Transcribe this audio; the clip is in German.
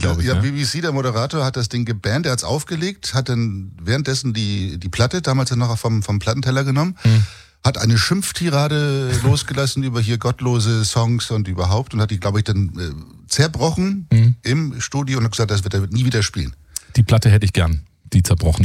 glaube ich. Ja, Ne? BBC, der Moderator, hat das Ding gebannt, er hat es aufgelegt, hat dann währenddessen die Platte, damals noch vom Plattenteller genommen, hat eine Schimpftirade losgelassen über hier gottlose Songs und überhaupt und hat die, glaube ich, dann zerbrochen im Studio und hat gesagt, das wird er nie wieder spielen. Die Platte hätte ich gern, die zerbrochen.